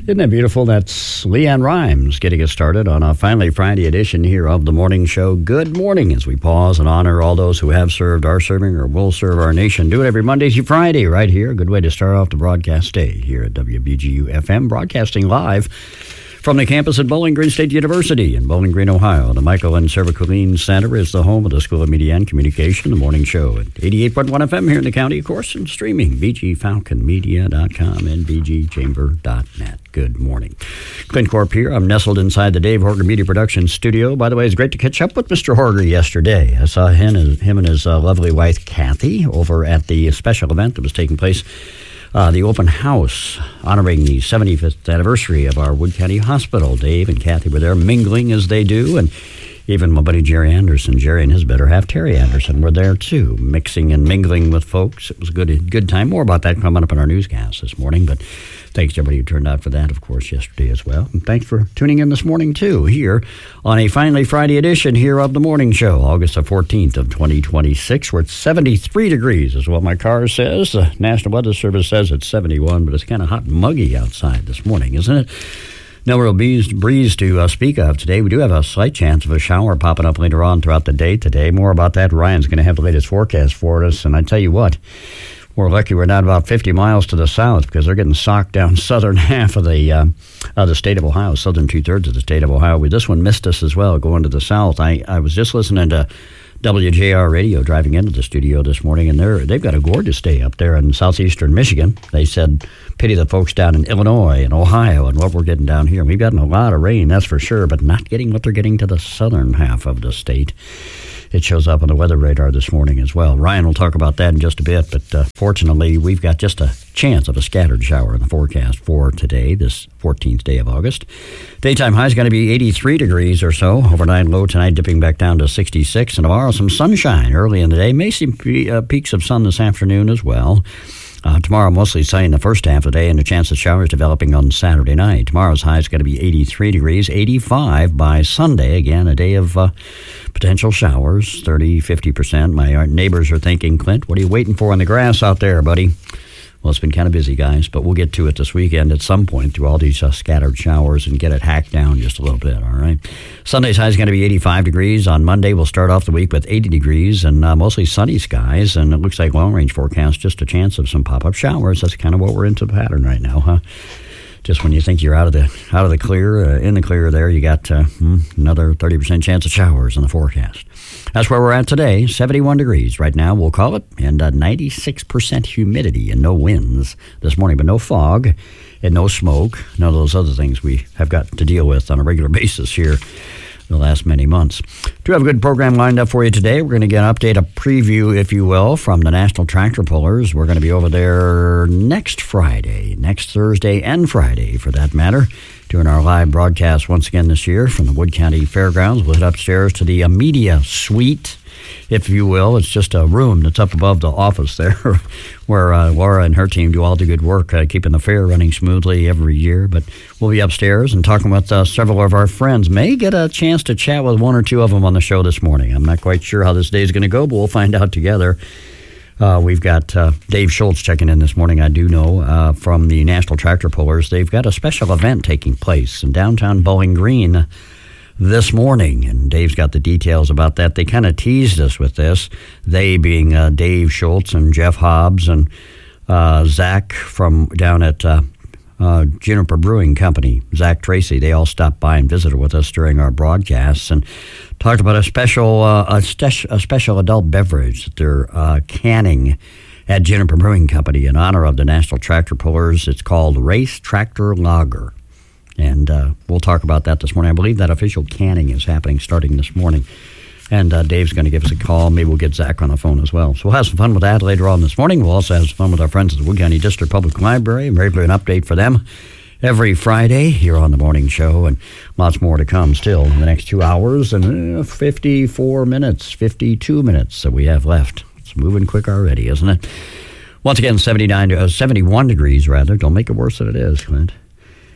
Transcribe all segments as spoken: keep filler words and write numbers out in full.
Isn't that beautiful? That's Leanne Rimes getting us started on a finally Friday edition here of The Morning Show. Good morning as we pause and honor all those who have served, are serving, or will serve our nation. Do it every Monday through Friday right here. A good way to start off the broadcast day here at W B G U F M, broadcasting live from the campus at Bowling Green State University in Bowling Green, Ohio. The Michael N. Cervicalline Center is the home of the School of Media and Communication, the morning show at eighty-eight point one F M here in the county, of course, and streaming, b g falcon media dot com and b g chamber dot net. Good morning. Clint Corp here. I'm nestled inside the Dave Horger Media Production studio. By the way, it's great to catch up with Mister Horger yesterday. I saw him and him and his uh, lovely wife, Kathy, over at the special event that was taking place, Uh, the open house honoring the seventy-fifth anniversary of our Wood County Hospital. Dave and Kathy were there mingling as they do, and even my buddy Jerry Anderson, Jerry and his better half, Terry Anderson, were there too, mixing and mingling with folks. It was a good, good time. More about that coming up in our newscast this morning, but thanks to everybody who turned out for that, of course, yesterday as well. And thanks for tuning in this morning, too, here on a finally Friday edition here of The Morning Show, August the fourteenth of twenty twenty-six. We're at seventy-three degrees is what my car says. The National Weather Service says it's seventy-one, but it's kind of hot and muggy outside this morning, isn't it? No real breeze, breeze to uh, speak of today. We do have a slight chance of a shower popping up later on throughout the day today. More about that. Ryan's going to have the latest forecast for us. And I tell you what, we're lucky we're not about fifty miles to the south, because they're getting socked down southern half of the uh, of the state of Ohio, southern two-thirds of the state of Ohio. We, this one missed us as well, going to the south. I, I was just listening to W J R Radio driving into the studio this morning, and they're, they've got a gorgeous day up there in southeastern Michigan. They said, pity the folks down in Illinois and Ohio and what we're getting down here. We've gotten a lot of rain, that's for sure, but not getting what they're getting to the southern half of the state. It shows up on the weather radar this morning as well. Ryan will talk about that in just a bit, but uh, fortunately, we've got just a chance of a scattered shower in the forecast for today, this fourteenth day of August. Daytime high is going to be eighty-three degrees or so. Overnight low tonight dipping back down to sixty-six. And tomorrow, some sunshine early in the day. May see pe- uh, peaks of sun this afternoon as well. Uh, tomorrow, mostly sunny in the first half of the day, and a chance of showers developing on Saturday night. Tomorrow's high is going to be eighty-three degrees, eighty-five by Sunday. Again, a day of uh, potential showers, thirty, fifty percent. My neighbors are thinking, Clint, what are you waiting for in the grass out there, buddy? Well, it's been kind of busy, guys, but we'll get to it this weekend at some point through all these uh, scattered showers and get it hacked down just a little bit, all right? Sunday's high is going to be eighty-five degrees. On Monday, we'll start off the week with eighty degrees and uh, mostly sunny skies, and it looks like long-range forecast, just a chance of some pop-up showers. That's kind of what we're into the pattern right now, huh? Just when you think you're out of the out of the clear, uh, in the clear there, you got uh, another thirty percent chance of showers in the forecast. That's where we're at today, seventy-one degrees right now, we'll call it, and uh, ninety-six percent humidity and no winds this morning, but no fog and no smoke, none of those other things we have got to deal with on a regular basis here the last many months. Do have a good program lined up for you today. We're going to get an update, a preview, if you will, from the National Tractor Pullers. We're going to be over there next Friday, next Thursday and Friday, for that matter, doing our live broadcast once again this year from the Wood County Fairgrounds. We'll head upstairs to the media suite, if you will. It's just a room that's up above the office there where uh, Laura and her team do all the good work uh, keeping the fair running smoothly every year. But we'll be upstairs and talking with uh, several of our friends. May get a chance to chat with one or two of them on the show this morning. I'm not quite sure how this day is going to go, but we'll find out together. Uh, we've got uh, Dave Schultz checking in this morning, I do know, uh, from the National Tractor Pullers. They've got a special event taking place in downtown Bowling Green this morning, and Dave's got the details about that. They kind of teased us with this, they being uh, Dave Schultz and Jeff Hobbs and uh, Zach from down at uh, uh, Juniper Brewing Company, Zach Tracy. They all stopped by and visited with us during our broadcasts and talked about a special uh, a, st- a special adult beverage that they're uh, canning at Juniper Brewing Company in honor of the National Tractor Pullers. It's called Race Tractor Lager. And uh, we'll talk about that this morning. I believe that official canning is happening starting this morning. And uh, Dave's going to give us a call. Maybe we'll get Zach on the phone as well. So we'll have some fun with that later on this morning. We'll also have some fun with our friends at the Wood County District Public Library. And regularly an update for them every Friday here on the morning show. And lots more to come still in the next two hours and uh, fifty-four minutes, fifty-two minutes that we have left. It's moving quick already, isn't it? Once again, seventy-nine, uh, seventy-one degrees, rather. Don't make it worse than it is, Clint.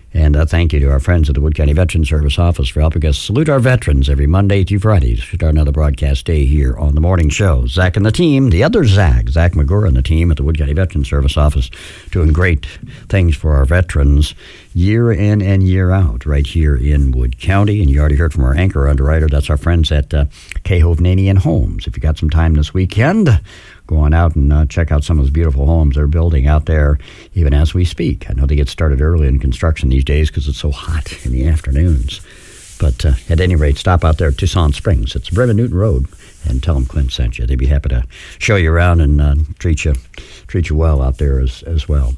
And uh, thank you to our friends at the Wood County Veteran Service Office for helping us salute our veterans every Monday through Friday to start another broadcast day here on the morning show. Zach and the team, the other Zach, Zach McGurr and the team at the Wood County Veteran Service Office doing great things for our veterans year in and year out right here in Wood County. And you already heard from our anchor underwriter. That's our friends at uh, K. Hovnanian Homes. If you got some time this weekend, go on out and uh, check out some of those beautiful homes they're building out there even as we speak. I know they get started early in construction these days because it's so hot in the afternoons. But uh, at any rate, stop out there at Tucson Springs. It's Bremen Newton Road, and tell them Clint sent you. They'd be happy to show you around and uh, treat you treat you well out there as, as well.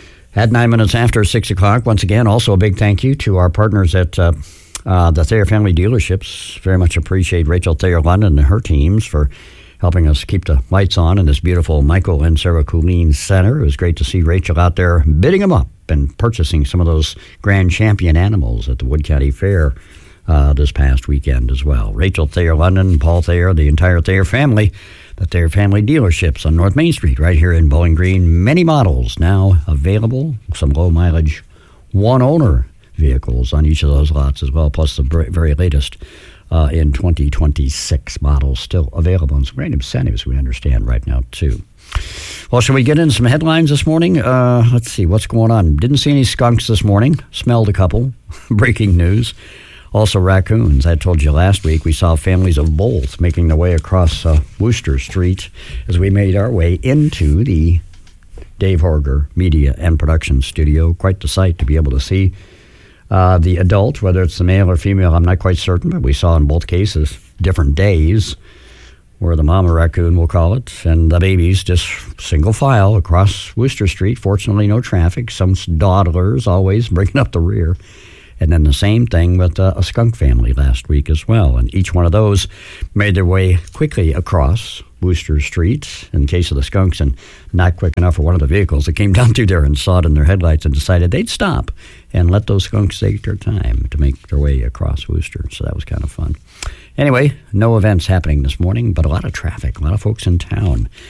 At nine minutes after six o'clock, once again, also a big thank you to our partners at uh, uh, the Thayer Family Dealerships. Very much appreciate Rachel Thayer London and her teams for helping us keep the lights on in this beautiful Michael and Sarah Coolene Center. It was great to see Rachel out there bidding them up and purchasing some of those Grand Champion animals at the Wood County Fair uh, this past weekend as well. Rachel Thayer London, Paul Thayer, the entire Thayer family, the Thayer Family Dealerships on North Main Street right here in Bowling Green. Many models now available, some low mileage, one owner vehicles on each of those lots as well, plus the very latest Uh, in twenty twenty-six models still available, and some great incentives we understand right now, too. Well, shall we get into some headlines this morning? Uh, let's see, what's going on? Didn't see any skunks this morning. Smelled a couple. Breaking news. Also raccoons. I told you last week we saw families of both making their way across uh, Wooster Street as we made our way into the Dave Horger Media and Production Studio. Quite the sight to be able to see. Uh, the adult, whether it's the male or female, I'm not quite certain, but we saw in both cases different days where the mama raccoon, we'll call it, and the babies just single file across Wooster Street. Fortunately, no traffic. Some dawdlers always bringing up the rear. And then the same thing with uh, a skunk family last week as well. And each one of those made their way quickly across Wooster Street in case of the skunks, and not quick enough for one of the vehicles that came down through there and saw it in their headlights and decided they'd stop and let those skunks take their time to make their way across Wooster. So that was kind of fun. Anyway, no events happening this morning, but a lot of traffic, a lot of folks in town.